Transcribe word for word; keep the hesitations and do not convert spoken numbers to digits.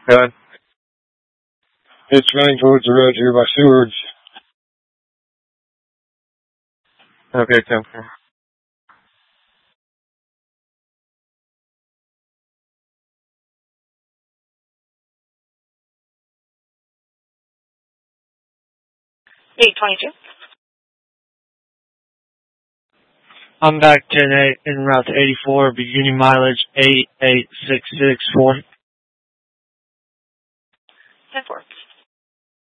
Good. It's running towards the road here by Seward's. Okay, Tim. eight twenty-two. I'm back ten eight en route to eighty-four, beginning mileage eight eight six six four. ten four.